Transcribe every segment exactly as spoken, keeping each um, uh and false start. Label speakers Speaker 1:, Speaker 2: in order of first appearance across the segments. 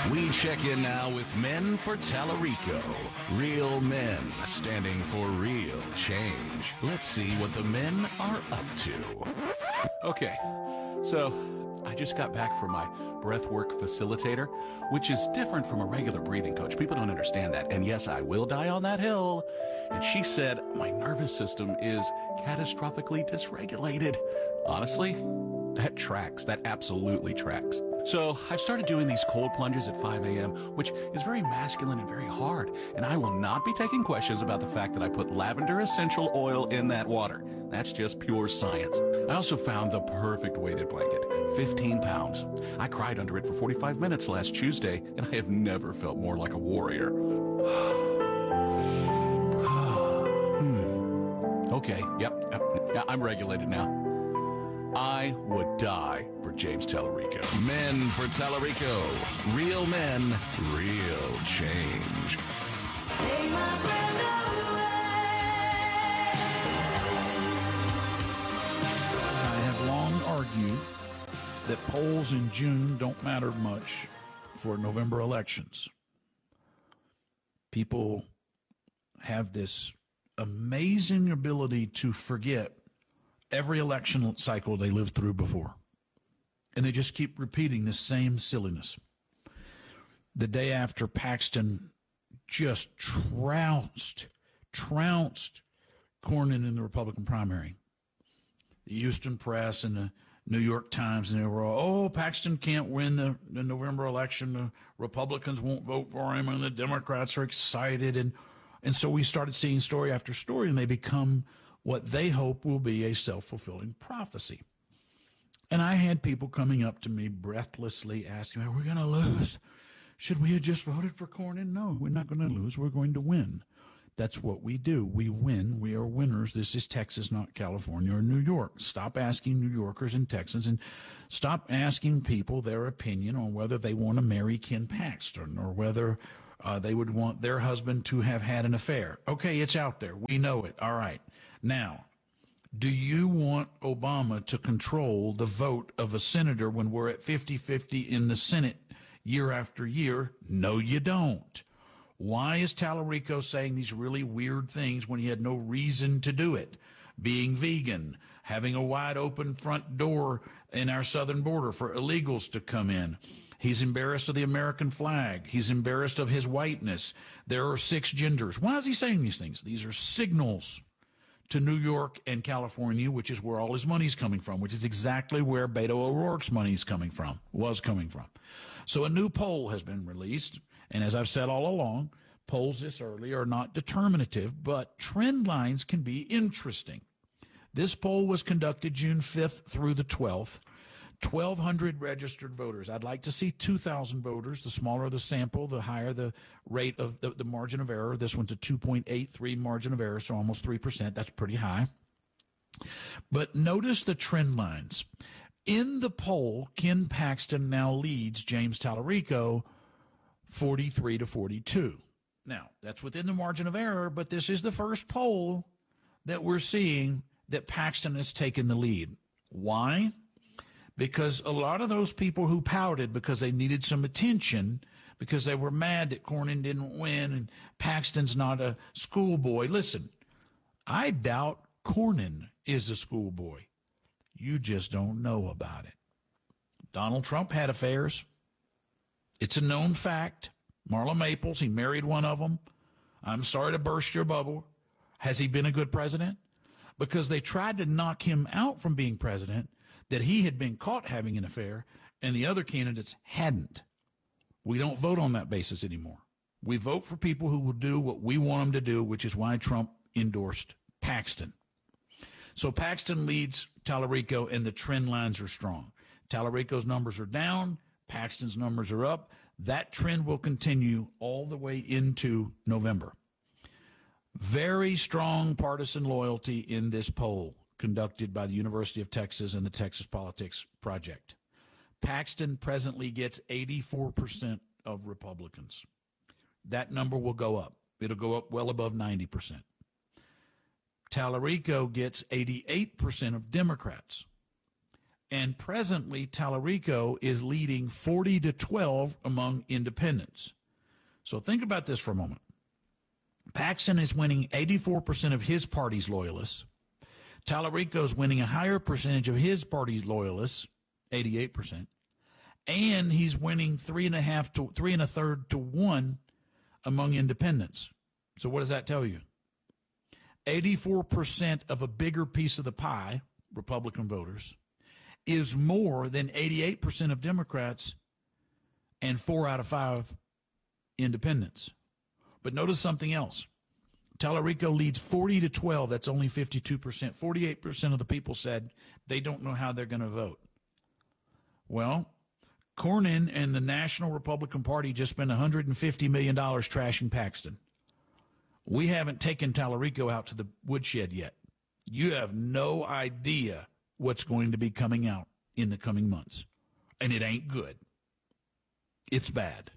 Speaker 1: We check in now with Men for Tallarico. Real men standing for real change. Let's see what the men are up to.
Speaker 2: Okay, so I just got back from my breathwork facilitator, which is different from a regular breathing coach. People don't understand that. And yes, I will die on that hill. And she said my nervous system is catastrophically dysregulated. Honestly, that tracks. That absolutely tracks. So I've started doing these cold plunges at five a.m., which is very masculine and very hard. And I will not be taking questions about the fact that I put lavender essential oil in that water. That's just pure science. I also found the perfect weighted blanket, fifteen pounds. I cried under it for forty-five minutes last Tuesday, and I have never felt more like a warrior. hmm. Okay, yep, yep, yeah, I'm regulated now. I would die for James Tallarico.
Speaker 1: Men for Tallarico. Real men, real change.
Speaker 3: Take my breath away.
Speaker 4: I have long argued that polls in June don't matter much for November elections. People have this amazing ability to forget every election cycle they lived through before. And they just keep repeating the same silliness. The day after Paxton just trounced, trounced Cornyn in the Republican primary, the Houston Press and the New York Times, and they were all, oh, Paxton can't win the, the November election. The Republicans won't vote for him, and the Democrats are excited. And, and so we started seeing story after story, and they become what they hope will be a self-fulfilling prophecy. And I had people coming up to me breathlessly asking, are we going to lose? Should we have just voted for Cornyn? No, we're not going to lose. We're going to win. That's what we do. We win. We are winners. This is Texas, not California or New York. Stop asking New Yorkers and Texans, and stop asking people their opinion on whether they want to marry Ken Paxton or whether uh, they would want their husband to have had an affair. Okay, it's out there. We know it. All right. Now, do you want Obama to control the vote of a senator when we're at fifty-fifty in the Senate year after year? No, you don't. Why is Tallarico saying these really weird things when he had no reason to do it? Being vegan, having a wide open front door in our southern border for illegals to come in. He's embarrassed of the American flag. He's embarrassed of his whiteness. There are six genders. Why is he saying these things? These are signals to New York and California, which is where all his money's coming from, which is exactly where Beto O'Rourke's money's coming from, was coming from. So a new poll has been released, and as I've said all along, polls this early are not determinative, but trend lines can be interesting. This poll was conducted June fifth through the twelfth. twelve hundred registered voters. I'd like to see two thousand voters. The smaller the sample, the higher the rate of the, the margin of error. This one's a two point eight three margin of error, so almost three percent. That's pretty high. But notice the trend lines. In the poll, Ken Paxton now leads James Tallarico forty-three to forty-two. Now, that's within the margin of error, but this is the first poll that we're seeing that Paxton has taken the lead. Why? Because a lot of those people who pouted because they needed some attention, because they were mad that Cornyn didn't win and Paxton's not a schoolboy. Listen, I doubt Cornyn is a schoolboy. You just don't know about it. Donald Trump had affairs. It's a known fact. Marla Maples, he married one of them. I'm sorry to burst your bubble. Has he been a good president? Because they tried to knock him out from being president, that he had been caught having an affair, and the other candidates hadn't. We don't vote on that basis anymore. We vote for people who will do what we want them to do, which is why Trump endorsed Paxton. So Paxton leads Tallarico, and the trend lines are strong. Tallarico's numbers are down. Paxton's numbers are up. That trend will continue all the way into November. Very strong partisan loyalty in this poll conducted by the University of Texas and the Texas Politics Project. Paxton presently gets eighty-four percent of Republicans. That number will go up. It'll go up well above ninety percent. Tallarico gets eighty-eight percent of Democrats. And presently, Tallarico is leading forty to twelve among independents. So think about this for a moment. Paxton is winning eighty-four percent of his party's loyalists. Tallarico is winning a higher percentage of his party's loyalists, eighty-eight percent. And he's winning three and a half to three and a third to one among independents. So what does that tell you? eighty-four percent of a bigger piece of the pie, Republican voters, is more than eighty-eight percent of Democrats and four out of five independents. But notice something else. Tallarico leads forty to twelve. That's only fifty-two percent. forty-eight percent of the people said they don't know how they're going to vote. Well, Cornyn and the National Republican Party just spent one hundred fifty million dollars trashing Paxton. We haven't taken Tallarico out to the woodshed yet. You have no idea what's going to be coming out in the coming months. And it ain't good. It's bad.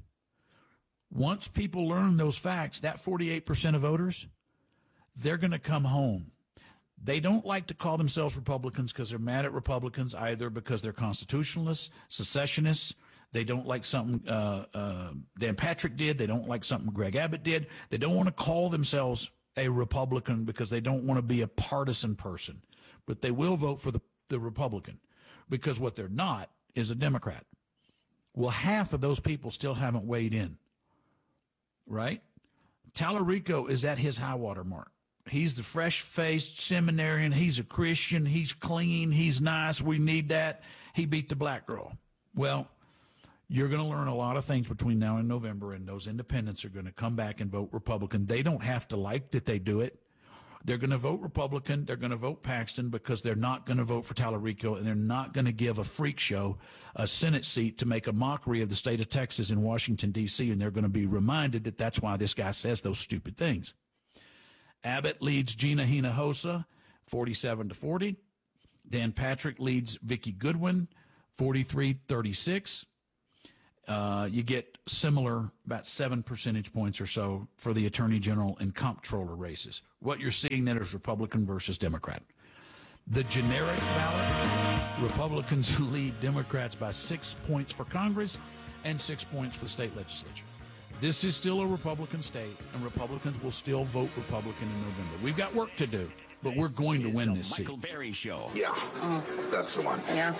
Speaker 4: Once people learn those facts, that forty-eight percent of voters, they're going to come home. They don't like to call themselves Republicans because they're mad at Republicans, either because they're constitutionalists, secessionists. They don't like something uh, uh, Dan Patrick did. They don't like something Greg Abbott did. They don't want to call themselves a Republican because they don't want to be a partisan person. But they will vote for the, the Republican because what they're not is a Democrat. Well, half of those people still haven't weighed in, right? Tallarico is at his high water mark. He's the fresh-faced seminarian. He's a Christian. He's clean. He's nice. We need that. He beat the black girl. Well, you're going to learn a lot of things between now and November, and those independents are going to come back and vote Republican. They don't have to like that they do it. They're going to vote Republican. They're going to vote Paxton because they're not going to vote for Tallarico, and they're not going to give a freak show a Senate seat to make a mockery of the state of Texas in Washington, D C, and they're going to be reminded that that's why this guy says those stupid things. Abbott leads Gina Hinojosa, forty-seven to forty. Dan Patrick leads Vicky Goodwin, forty-three thirty-six. Uh, you get similar, about seven percentage points or so for the Attorney General and Comptroller races. What you're seeing there is Republican versus Democrat. The generic ballot, Republicans lead Democrats by six points for Congress and six points for the state legislature. This is still a Republican state, and Republicans will still vote Republican in November. We've got work to do, but we're going to win this seat.
Speaker 5: Michael Berry Show.
Speaker 6: Yeah, that's the one.
Speaker 7: Yeah.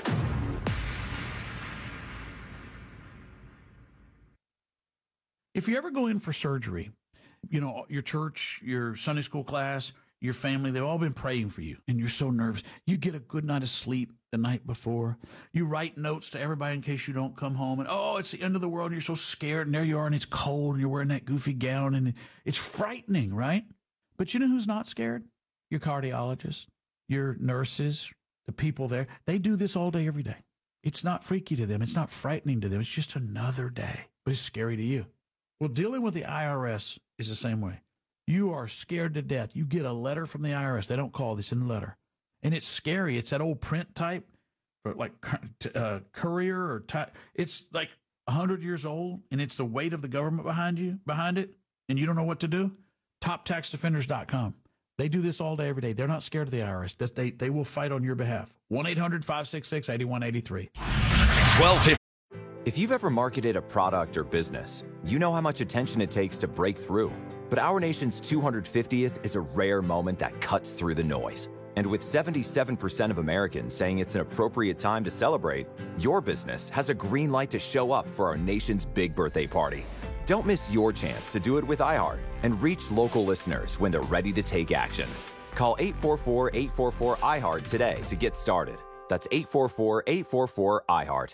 Speaker 4: If you ever go in for surgery, you know, your church, your Sunday school class, your family, they've all been praying for you, and you're so nervous. You get a good night of sleep the night before. You write notes to everybody in case you don't come home, and, oh, it's the end of the world, and you're so scared, and there you are, and it's cold, and you're wearing that goofy gown, and it's frightening, right? But you know who's not scared? Your cardiologist, your nurses, the people there. They do this all day, every day. It's not freaky to them. It's not frightening to them. It's just another day, but it's scary to you. Well, dealing with the I R S is the same way. You are scared to death. You get a letter from the I R S. They don't call this in the letter. And it's scary. It's that old print type, for like uh, courier or type. It's like one hundred years old, and it's the weight of the government behind you, behind it, and you don't know what to do. top tax defenders dot com. They do this all day, every day. They're not scared of the I R S. They, they will fight on your behalf. one eight hundred five six six eight one eight three.
Speaker 5: twelve fifty.
Speaker 8: If you've ever marketed a product or business, you know how much attention it takes to break through. But our nation's two hundred fiftieth is a rare moment that cuts through the noise. And with seventy-seven percent of Americans saying it's an appropriate time to celebrate, your business has a green light to show up for our nation's big birthday party. Don't miss your chance to do it with iHeart and reach local listeners when they're ready to take action. Call eight four four, eight four four, I HEART today to get started. That's eight four four, eight four four, I HEART.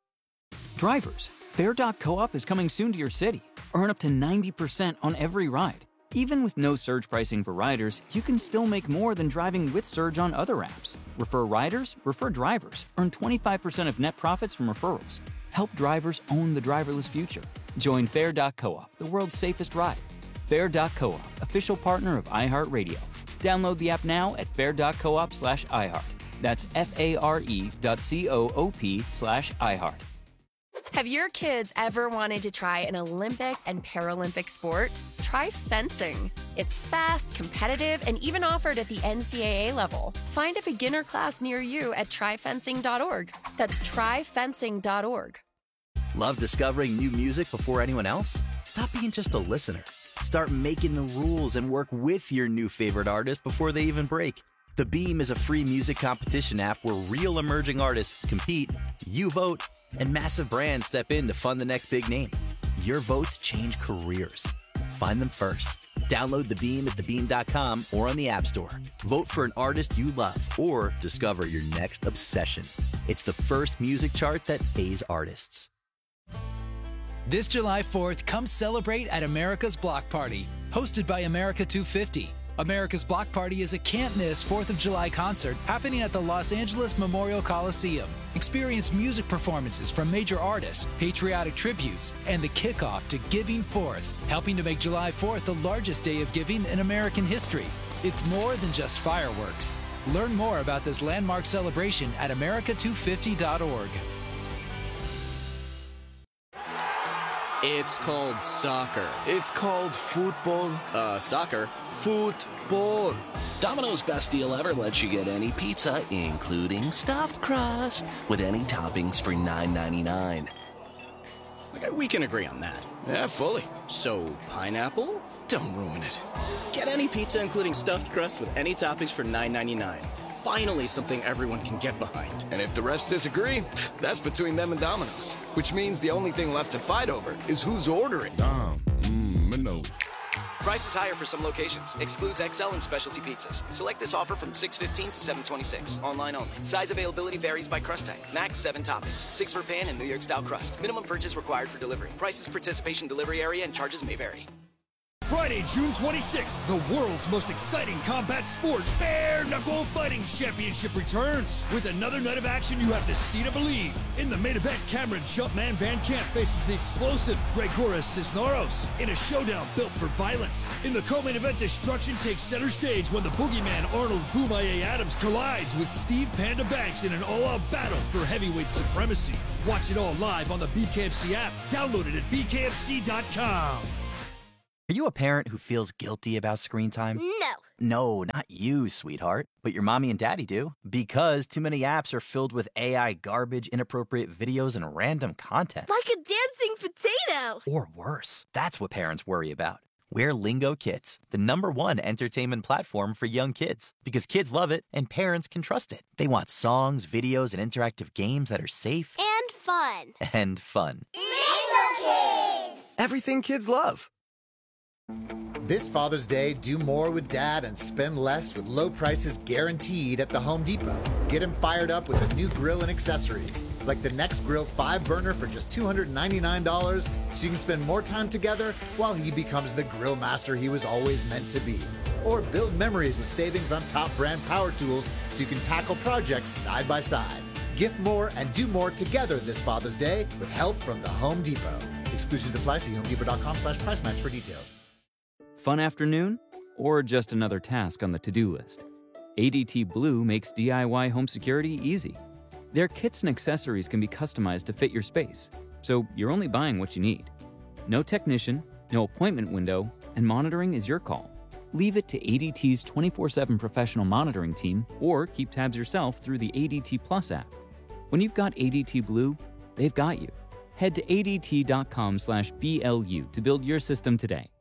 Speaker 9: Drivers, Fair dot coop is coming soon to your city. Earn up to ninety percent on every ride. Even with no surge pricing for riders, you can still make more than driving with Surge on other apps. Refer riders, refer drivers. Earn twenty-five percent of net profits from referrals. Help drivers own the driverless future. Join Fair dot coop, the world's safest ride. Fair dot coop, official partner of iHeartRadio. Download the app now at fair dot coop slash iHeart. That's F A R E dot C O O P slash iHeart.
Speaker 7: Have your kids ever wanted to try an Olympic and Paralympic sport? Try fencing. It's fast, competitive, and even offered at the N C double A level. Find a beginner class near you at try fencing dot org. That's try fencing dot org.
Speaker 10: Love discovering new music before anyone else? Stop being just a listener. Start making the rules and work with your new favorite artist before they even break. The Beam is a free music competition app where real emerging artists compete, you vote, and massive brands step in to fund the next big name. Your votes change careers. Find them first. Download The Beam at the beam dot com or on the App Store. Vote for an artist you love or discover your next obsession. It's the first music chart that pays artists.
Speaker 11: This July fourth, come celebrate at America's Block Party, hosted by America two fifty. America's Block Party is a can't-miss fourth of July concert happening at the Los Angeles Memorial Coliseum. Experience music performances from major artists, patriotic tributes, and the kickoff to Giving Fourth, helping to make July fourth the largest day of giving in American history. It's more than just fireworks. Learn more about this landmark celebration at america two fifty dot org.
Speaker 12: It's called soccer.
Speaker 5: It's called football.
Speaker 12: Uh, soccer.
Speaker 5: Football. Domino's best deal ever lets you get any pizza, including stuffed crust, with any toppings for nine ninety-nine.
Speaker 12: Okay, we can agree on that.
Speaker 5: Yeah, fully.
Speaker 12: So, pineapple? Don't ruin it. Get any pizza, including stuffed crust, with any toppings for nine ninety-nine. Finally, something everyone can get behind.
Speaker 5: And if the refs disagree, that's between them and Domino's. Which means the only thing left to fight over is who's ordering.
Speaker 1: Dom, mmm, no.
Speaker 13: Price is higher for some locations. Excludes X L and specialty pizzas. Select this offer from six fifteen to seven twenty-six. Online only. Size availability varies by crust type. Max seven toppings. Six for pan and New York style crust. Minimum purchase required for delivery. Prices, participation, delivery area, and charges may vary.
Speaker 14: Friday, June twenty-sixth, the world's most exciting combat sport, Bare Knuckle Fighting Championship returns. With another night of action you have to see to believe. In the main event, Cameron Jumpman Van Camp faces the explosive Gregoras Cisneros in a showdown built for violence. In the co-main event, destruction takes center stage when the boogeyman Arnold Boomaye Adams collides with Steve Panda Banks in an all-out battle for heavyweight supremacy. Watch it all live on the B K F C app. Download it at b k f c dot com.
Speaker 10: Are you a parent who feels guilty about screen time?
Speaker 15: No.
Speaker 10: No, not you, sweetheart. But your mommy and daddy do. Because too many apps are filled with A I garbage, inappropriate videos, and random content.
Speaker 15: Like a dancing potato.
Speaker 10: Or worse. That's what parents worry about. We're Lingo Kids, the number one entertainment platform for young kids. Because kids love it and parents can trust it. They want songs, videos, and interactive games that are safe.
Speaker 15: And fun.
Speaker 10: And fun.
Speaker 15: Lingo Kids!
Speaker 16: Everything kids love.
Speaker 17: This Father's Day, do more with Dad and spend less with low prices guaranteed at the Home Depot. Get him fired up with a new grill and accessories, like the NextGrill five burner for just two hundred ninety-nine dollars, so you can spend more time together while he becomes the grill master he was always meant to be. Or build memories with savings on top brand power tools so you can tackle projects side by side. Gift more and do more together this Father's Day with help from the Home Depot. Exclusions apply. See home depot dot com slash price match for details.
Speaker 18: Fun afternoon? Or just another task on the to-do list? A D T Blue makes D I Y home security easy. Their kits and accessories can be customized to fit your space, so you're only buying what you need. No technician, no appointment window, and monitoring is your call. Leave it to A D T's twenty-four seven professional monitoring team, or keep tabs yourself through the A D T Plus app. When you've got A D T Blue, they've got you. Head to A D T dot com slash B L U to build your system today.